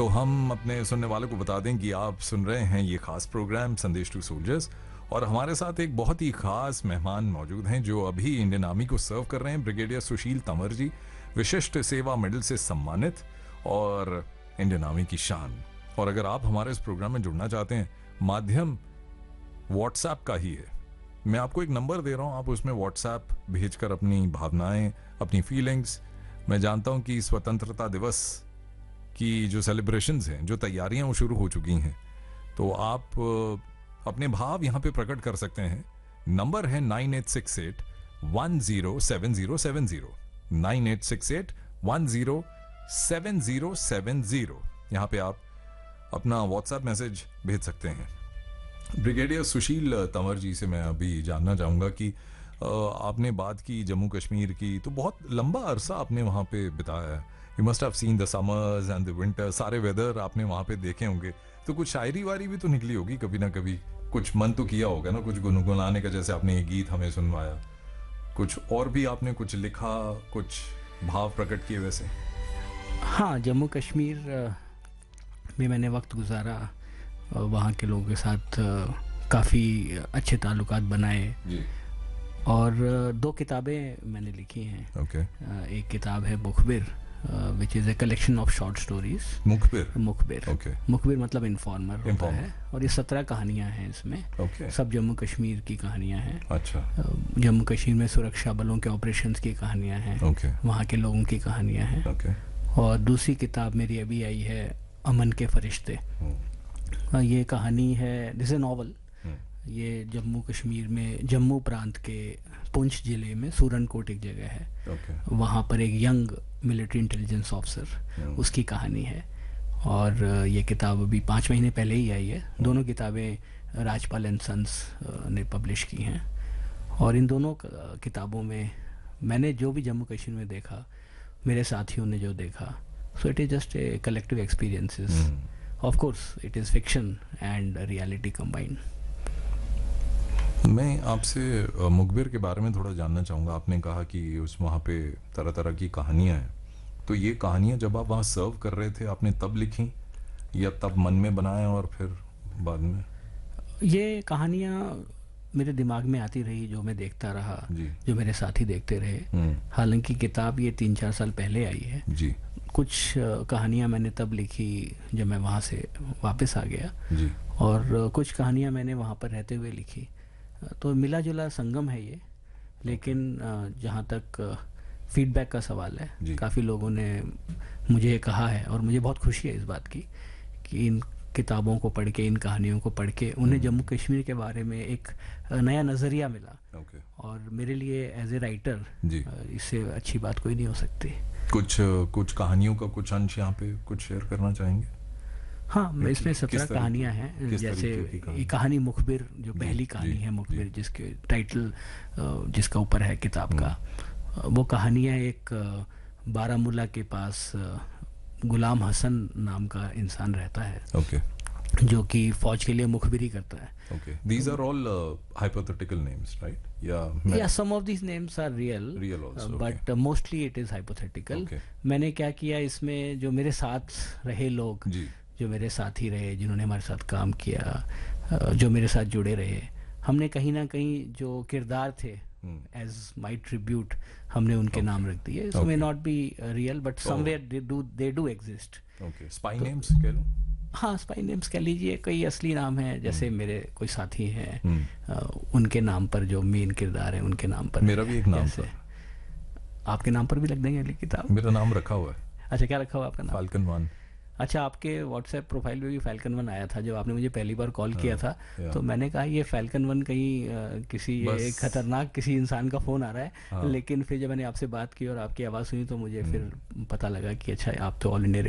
तो हम अपने सुनने वालों को बता दें कि आप सुन रहे हैं ये खास प्रोग्राम संदेश टू सोल्जर्स, और हमारे साथ एक बहुत ही खास मेहमान मौजूद हैं जो अभी इंडियन आर्मी को सर्व कर रहे हैं। ब्रिगेडियर सुशील तंवर जी, विशिष्ट सेवा मेडल से सम्मानित और इंडियन आर्मी की शान। और अगर आप हमारे इस प्रोग्राम में जुड़ना चाहते हैं, माध्यम व्हाट्सएप का ही है। मैं आपको एक नंबर दे रहा हूं, आप उसमें व्हाट्सएप भेजकर अपनी भावनाएं, अपनी फीलिंग्स, मैं जानता हूं कि स्वतंत्रता दिवस की जो सेलिब्रेशंस हैं, जो तैयारियां वो शुरू हो चुकी हैं, तो आप अपने भाव यहां पे प्रकट कर सकते हैं। नंबर है 9868 107070, 9868 107070। यहां पे आप अपना व्हाट्सएप मैसेज भेज सकते हैं। ब्रिगेडियर सुशील तंवर जी से मैं अभी जानना चाहूंगा कि आपने बात की जम्मू कश्मीर की, तो बहुत लंबा अरसा आपने वहां पे बिताया है। You must have seen the summers and the winter, सारे वेदर आपने वहां पे देखे होंगे, तो कुछ शायरी वारी भी तो निकली होगी कभी ना कभी, कुछ मन तो किया होगा ना कुछ गुनगुनाने का, जैसे आपने ये गीत हमें सुनवाया, कुछ और भी आपने कुछ लिखा, कुछ भाव प्रकट किए वैसे? हाँ, जम्मू कश्मीर में मैंने वक्त गुजारा, वहाँ के लोगों के साथ काफ़ी अच्छे ताल्लुकात बनाए जी। और 2 किताबें मैंने लिखी हैं। Okay. एक किताब है मुखबिर, which is a collection of short stories. मुखबिर Okay. मुखबिर मतलब इन्फॉर्मर होता Informer. है, और ये 17 कहानियाँ हैं इसमें। Okay. सब जम्मू कश्मीर की कहानियाँ हैं। अच्छा। जम्मू कश्मीर में सुरक्षा बलों के ऑपरेशंस की कहानियाँ हैं। Okay. वहाँ के लोगों की कहानियाँ हैं। Okay. और दूसरी किताब मेरी अभी आई है, अमन के फरिश्ते। ये कहानी है, दिस ए नॉवल। ये जम्मू कश्मीर में, जम्मू प्रांत के पुंछ ज़िले में सूरनकोट एक जगह है। Okay. वहाँ पर एक यंग मिलिट्री इंटेलिजेंस ऑफिसर, उसकी कहानी है। और ये किताब अभी 5 महीने पहले ही आई है। दोनों किताबें राजपाल एंड सन्स ने पब्लिश की हैं। और इन दोनों किताबों में मैंने जो भी जम्मू कश्मीर में देखा, मेरे साथियों ने जो देखा, so it is just a collective experiences. Of course it is fiction and reality combined. मैं आपसे मुखबिर के बारे में थोड़ा जानना चाहूँगा। आपने कहा कि उस वहाँ पे तरह तरह की कहानियाँ हैं, तो ये कहानियाँ जब आप वहाँ सर्व कर रहे थे, आपने तब लिखी या तब मन में बनाया और फिर बाद में? ये कहानियाँ मेरे दिमाग में आती रही, जो मैं देखता रहा, जो मेरे साथी देखते रहे। हालांकि किताब ये 3-4 साल पहले आई है जी। कुछ कहानियाँ मैंने तब लिखी जब मैं वहाँ से वापस आ गया जी। और कुछ कहानियाँ मैंने वहाँ पर रहते हुए लिखी। तो मिला जुला संगम है ये। लेकिन जहाँ तक फीडबैक का सवाल है, काफ़ी लोगों ने मुझे कहा है, और मुझे बहुत खुशी है इस बात की कि इन किताबों को पढ़ के, इन कहानियों को पढ़ के उन्हें जम्मू कश्मीर के बारे में एक नया नज़रिया मिला। और मेरे लिए एज ए राइटर इससे अच्छी बात कोई नहीं हो सकती। कुछ कहानियों का कुछ अंश यहाँ पे कुछ शेयर करना चाहेंगे? हाँ, इसमें 17 कहानियाँ हैं। जैसे ये कहानी मुखबिर, जो पहली कहानी है मुखबिर, जिसके टाइटल जिसका ऊपर है किताब का, वो कहानियाँ एक बारामूला के पास गुलाम हसन नाम का इंसान रहता है। Okay. जो कि फौज के लिए मुखबिरी करता है। Okay. These are all hypothetical names, right? Yeah, some of these names are real also, but mostly it is hypothetical. Okay. मैंने क्या किया इसमें, जो मेरे साथ रहे लोग, जो मेरे साथी रहे, जिन्होंने हमारे साथ काम किया, जो मेरे साथ जुड़े रहे, हमने कहीं ना कहीं जो किरदार थे एज माई ट्रिब्यूट, हमने उनके नाम रख दिए। It may not be real but somewhere they do exist. Spy names कह लो। हाँ, स्पाई नेम्स कह लीजिए। कई असली नाम हैं, जैसे मेरे कोई साथी हैं, उनके नाम पर जो मेन किरदार है उनके नाम पर। मेरा भी एक नाम था। आपके नाम पर भी लग देंगे अगली किताब? मेरा नाम रखा हुआ है। अच्छा, क्या रखा हुआ आपका नाम? Falcon one. अच्छा, आपके व्हाट्सएप प्रोफाइल में भी फाल्कन 1 आया था जब आपने मुझे पहली बार कॉल किया था। तो मैंने कहा ये फाल्कन 1 कहीं किसी एक खतरनाक किसी इंसान का फ़ोन आ रहा है। लेकिन फिर जब मैंने आपसे बात की और आपकी आवाज़ सुनी तो मुझे फिर पता लगा कि अच्छा, आप तो ऑल इंडिया